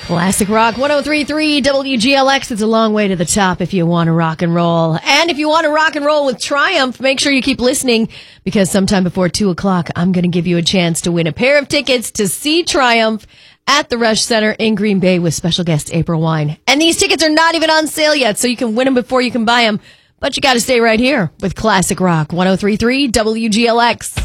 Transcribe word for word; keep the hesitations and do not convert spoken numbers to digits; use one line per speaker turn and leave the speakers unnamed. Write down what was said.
Classic Rock one oh three point three W G L X. It's a long way to the top if you want to rock and roll. And if you want to rock and roll with Triumph, make sure you keep listening because sometime before two o'clock, I'm going to give you a chance to win a pair of tickets to see Triumph at the Rush Center in Green Bay with special guest April Wine. And these tickets are not even on sale yet, so you can win them before you can buy them. But you got to stay right here with Classic Rock one oh three point three W G L X.